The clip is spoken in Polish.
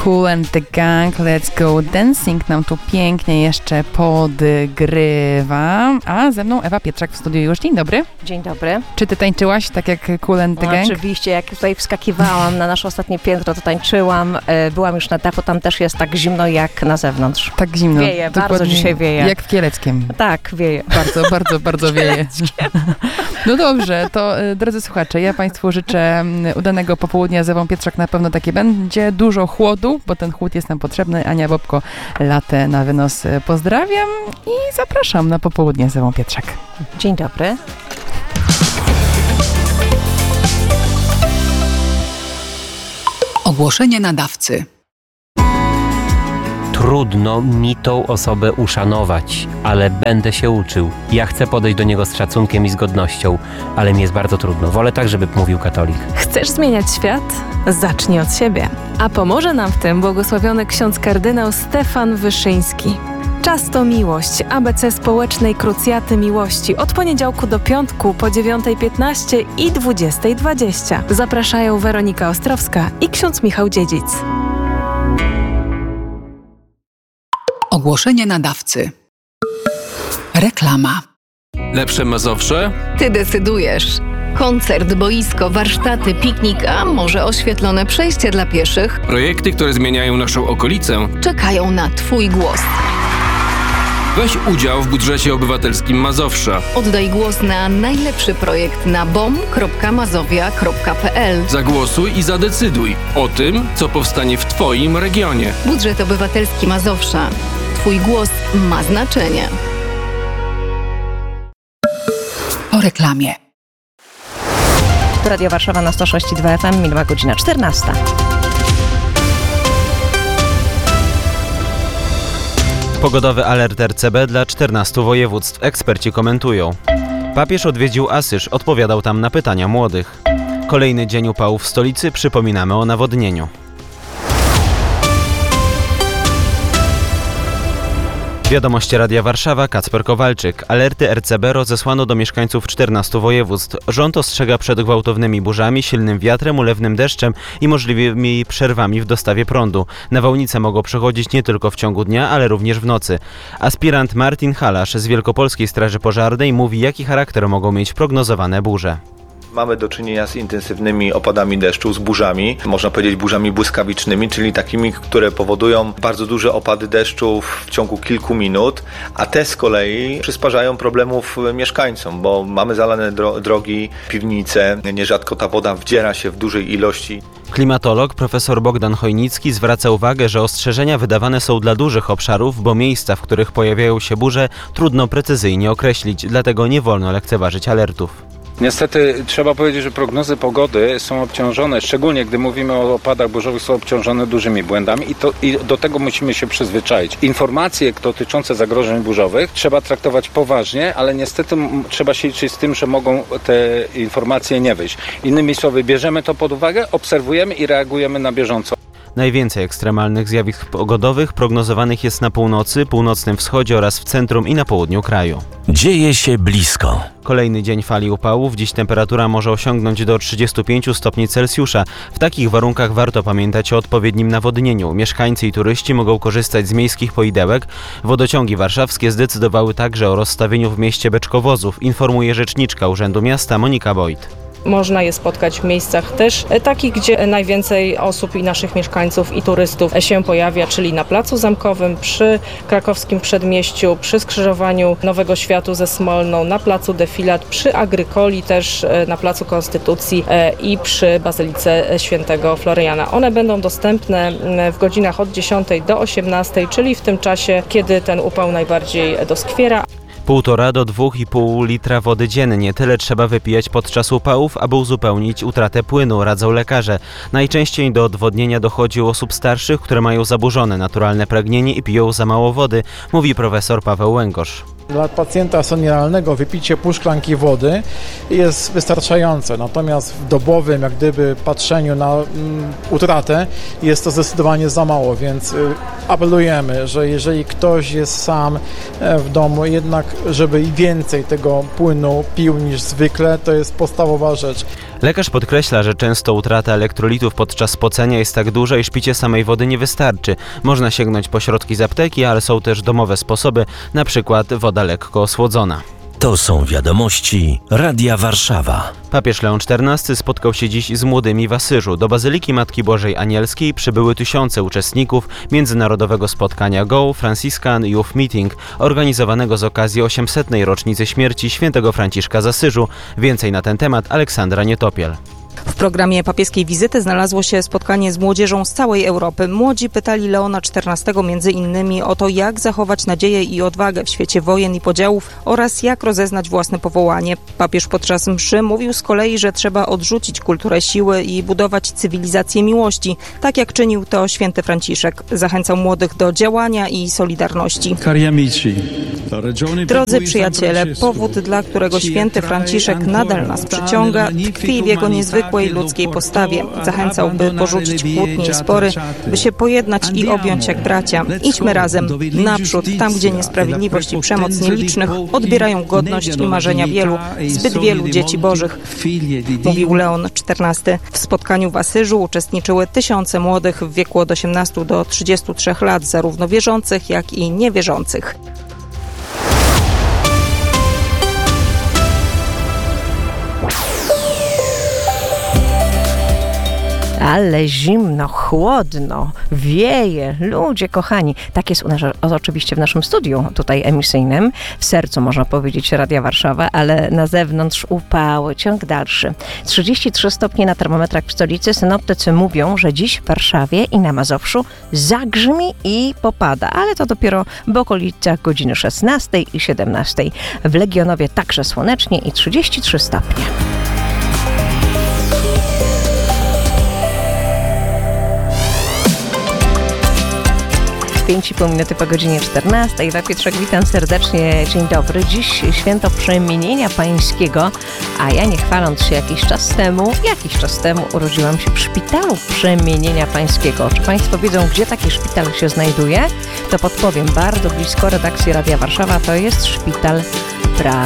Kool and the Gang, Let's Go Dancing nam tu pięknie jeszcze podgrywa. A ze mną Ewa Pietrzak w studiu już. Dzień dobry. Dzień dobry. Czy ty tańczyłaś tak jak Kool and the Gang? Oczywiście, jak tutaj wskakiwałam na nasze ostatnie piętro, to tańczyłam. Byłam już na dachu, tam też jest tak zimno jak na zewnątrz. Tak zimno. Wieje, bardzo dzisiaj wieje. Jak w Kieleckiem. Tak, wieje. Bardzo wieje. No dobrze, to drodzy słuchacze, ja Państwu życzę udanego popołudnia z Ewą Pietrzak. Na pewno takie będzie. Dużo chłodu, bo ten chłód jest nam potrzebny. Ania Bobko, latę na wynos. Pozdrawiam i zapraszam na popołudnie z Ewą Pietrzak. Dzień dobry. Ogłoszenie nadawcy. Trudno mi tą osobę uszanować, ale będę się uczył. Ja chcę podejść do niego z szacunkiem i z godnością, ale mi jest bardzo trudno. Wolę tak, żeby mówił katolik. Chcesz zmieniać świat? Zacznij od siebie. A pomoże nam w tym błogosławiony ksiądz kardynał Stefan Wyszyński. Czas to miłość. ABC Społecznej Krucjaty Miłości. Od poniedziałku do piątku po 9:15 i 20:20. Zapraszają Weronika Ostrowska i ksiądz Michał Dziedzic. Ogłoszenie nadawcy. Reklama. Lepsze Mazowsze? Ty decydujesz. Koncert, boisko, warsztaty, piknik, a może oświetlone przejście dla pieszych Projekty, które zmieniają naszą okolicę. czekają na Twój głos. Weź udział w budżecie obywatelskim Mazowsza. Oddaj głos na najlepszy projekt na bom.mazowia.pl. Zagłosuj i zadecyduj o tym, co powstanie w Twoim regionie. Budżet obywatelski Mazowsza. Twój głos ma znaczenie. Po reklamie. Radio Warszawa na 106,2 FM, minęła godzina 14. Pogodowy alert RCB dla 14 województw. Eksperci komentują. Papież odwiedził Asyż, odpowiadał tam na pytania młodych. Kolejny dzień upałów w stolicy, przypominamy o nawodnieniu. Wiadomości Radia Warszawa, Kacper Kowalczyk. Alerty RCB rozesłano do mieszkańców 14 województw. Rząd ostrzega przed gwałtownymi burzami, silnym wiatrem, ulewnym deszczem i możliwymi przerwami w dostawie prądu. Nawałnice mogą przechodzić nie tylko w ciągu dnia, ale również w nocy. Aspirant Martin Halasz z Wielkopolskiej Straży Pożarnej mówi, jaki charakter mogą mieć prognozowane burze. Mamy do czynienia z intensywnymi opadami deszczu, z burzami, można powiedzieć burzami błyskawicznymi, czyli takimi, które powodują bardzo duże opady deszczu w ciągu kilku minut, a te z kolei przysparzają problemów mieszkańcom, bo mamy zalane drogi, piwnice, nierzadko ta woda wdziera się w dużej ilości. Klimatolog profesor Bogdan Chojnicki zwraca uwagę, że ostrzeżenia wydawane są dla dużych obszarów, bo miejsca, w których pojawiają się burze, trudno precyzyjnie określić, dlatego nie wolno lekceważyć alertów. Niestety trzeba powiedzieć, że prognozy pogody są obciążone, szczególnie gdy mówimy o opadach burzowych, są obciążone dużymi błędami i do tego musimy się przyzwyczaić. Informacje dotyczące zagrożeń burzowych trzeba traktować poważnie, ale niestety trzeba się liczyć z tym, że mogą te informacje nie wyjść. Innymi słowy, bierzemy to pod uwagę, obserwujemy i reagujemy na bieżąco. Najwięcej ekstremalnych zjawisk pogodowych prognozowanych jest na północy, północnym wschodzie oraz w centrum i na południu kraju. Dzieje się blisko. Kolejny dzień fali upałów. Dziś temperatura może osiągnąć do 35 stopni Celsjusza. W takich warunkach warto pamiętać o odpowiednim nawodnieniu. Mieszkańcy i turyści mogą korzystać z miejskich poidełek. Wodociągi warszawskie zdecydowały także o rozstawieniu w mieście beczkowozów, informuje rzeczniczka Urzędu Miasta Monika Wojt. Można je spotkać w miejscach też takich, gdzie najwięcej osób i naszych mieszkańców i turystów się pojawia, czyli na Placu Zamkowym, przy krakowskim Przedmieściu, przy skrzyżowaniu Nowego Światu ze Smolną, na Placu Defilat, przy Agrykoli też na Placu Konstytucji i przy Bazylice Świętego Floriana. One będą dostępne w godzinach od 10 do 18, czyli w tym czasie, kiedy ten upał najbardziej doskwiera. 1,5 do 2,5 litra wody dziennie. Tyle trzeba wypijać podczas upałów, aby uzupełnić utratę płynu, radzą lekarze. Najczęściej do odwodnienia dochodzi u osób starszych, które mają zaburzone naturalne pragnienie i piją za mało wody, mówi profesor Paweł Łęgosz. Dla pacjenta senioralnego wypicie pół szklanki wody jest wystarczające, natomiast w dobowym jak gdyby patrzeniu na utratę jest to zdecydowanie za mało, więc apelujemy, że jeżeli ktoś jest sam w domu, jednak żeby więcej tego płynu pił niż zwykle, to jest podstawowa rzecz. Lekarz podkreśla, że często utrata elektrolitów podczas spocenia jest tak duża, iż picie samej wody nie wystarczy. Można sięgnąć po środki z apteki, ale są też domowe sposoby, na przykład woda lekko osłodzona. To są wiadomości Radia Warszawa. Papież Leon XIV spotkał się dziś z młodymi w Asyżu. Do Bazyliki Matki Bożej Anielskiej przybyły tysiące uczestników międzynarodowego spotkania Go Franciscan Youth Meeting, organizowanego z okazji 800. rocznicy śmierci świętego Franciszka z Asyżu. Więcej na ten temat Aleksandra Nietopiel. W programie papieskiej wizyty znalazło się spotkanie z młodzieżą z całej Europy. Młodzi pytali Leona XIV między innymi o to, jak zachować nadzieję i odwagę w świecie wojen i podziałów oraz jak rozeznać własne powołanie. Papież podczas mszy mówił z kolei, że trzeba odrzucić kulturę siły i budować cywilizację miłości, tak jak czynił to święty Franciszek. Zachęcał młodych do działania i solidarności. Drodzy przyjaciele, powód, dla którego święty Franciszek nadal nas przyciąga, tkwi w jego niezwykłej ludzkiej postawie. Zachęcał, by porzucić kłótnie i spory, by się pojednać i objąć jak bracia. Idźmy razem, naprzód, tam gdzie niesprawiedliwość i przemoc nielicznych odbierają godność i marzenia wielu, zbyt wielu dzieci bożych, mówił Leon XIV. W spotkaniu w Asyżu uczestniczyły tysiące młodych w wieku od 18 do 33 lat, zarówno wierzących, jak i niewierzących. Ale zimno, chłodno, wieje. Ludzie kochani. Tak jest oczywiście w naszym studiu tutaj emisyjnym. W sercu, można powiedzieć, Radia Warszawa, ale na zewnątrz upały, ciąg dalszy. 33 stopnie na termometrach w stolicy. Synoptycy mówią, że dziś w Warszawie i na Mazowszu zagrzmi i popada, ale to dopiero w okolicach godziny 16 i 17. W Legionowie także słonecznie i 33 stopnie. 5,5 minuty po godzinie 14. Ewa Pietrzak, witam serdecznie. Dzień dobry. Dziś święto Przemienienia Pańskiego, a ja, nie chwaląc się, jakiś czas temu urodziłam się w szpitalu Przemienienia Pańskiego. Czy Państwo wiedzą, gdzie taki szpital się znajduje? To podpowiem. Bardzo blisko redakcji Radia Warszawa to jest szpital